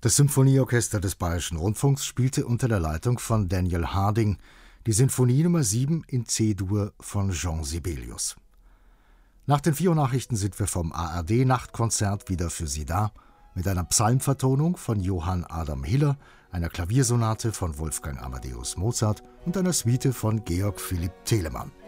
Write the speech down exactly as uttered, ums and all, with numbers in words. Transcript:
Das Symphonieorchester des Bayerischen Rundfunks spielte unter der Leitung von Daniel Harding die Sinfonie Nummer sieben in C-Dur von Jean Sibelius. Nach den vier Uhr Nachrichten sind wir vom A R D-Nachtkonzert wieder für Sie da, mit einer Psalmvertonung von Johann Adam Hiller, einer Klaviersonate von Wolfgang Amadeus Mozart und einer Suite von Georg Philipp Telemann.